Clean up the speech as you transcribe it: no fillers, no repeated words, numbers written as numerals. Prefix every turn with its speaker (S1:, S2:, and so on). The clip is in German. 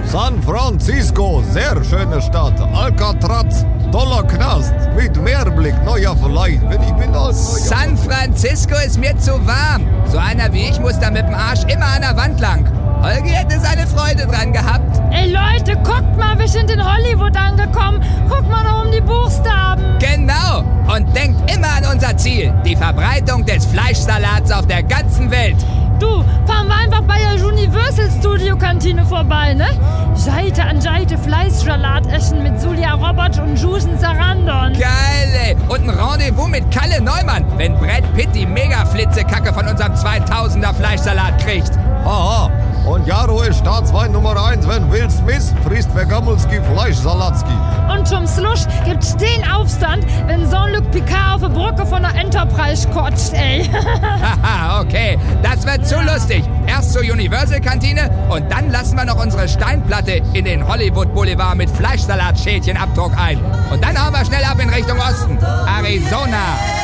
S1: San Francisco, sehr schöne Stadt. Alcatraz, toller Knast. Mit Meerblick, neuer vielleicht. Wenn ich bin
S2: San Francisco ist mir zu warm. So einer wie ich muss da mit dem Arsch immer an der Wand lang. Holgi hätte seine Freude dran gehabt.
S3: Ey Leute, guckt mal, wir sind in Hollywood angekommen. Guckt mal da um die Buchstaben.
S2: Genau. Und denkt immer an unser Ziel. Die Verbreitung des Fleischsalats auf der ganzen Welt.
S3: Du, fahren wir einfach bei der Universal Studio Kantine vorbei, ne? Seite an Seite Fleischsalat essen mit Julia Roberts und Susan Sarandon.
S2: Geil, ey. Und ein Rendezvous mit Kalle Neumann, wenn Brad Pitt die Mega-Flitzekacke von unserem 2000er Fleischsalat kriegt.
S1: Haha. Und Jaro ist Staatswein Nummer 1, wenn Will Smith frisst Vergammelski Fleischsalatski.
S3: Und zum Schluss gibt's den Aufstand, wenn Jean-Luc Picard auf der Brücke von der Enterprise kotzt, ey.
S2: Haha, okay. Das wird zu lustig. Erst zur Universal-Kantine und dann lassen wir noch unsere Steinplatte in den Hollywood Boulevard mit Fleischsalat-Schälchen-Abdruck ein. Und dann hauen wir schnell ab in Richtung Osten. Arizona.